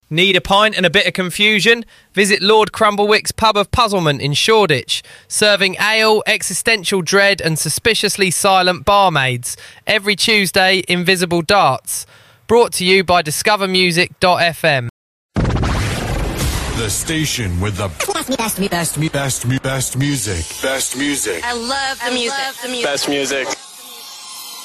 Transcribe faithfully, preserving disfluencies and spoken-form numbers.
Need a pint and a bit of confusion? Visit Lord Crumblewick's Pub of Puzzlement in Shoreditch, serving ale, existential dread and suspiciously silent barmaids. Every Tuesday, Invisible Darts. Brought to you by discover music dot f m. The station with the best, best, best, best, best, best music. Best music. I love the music. I love the music. Best music.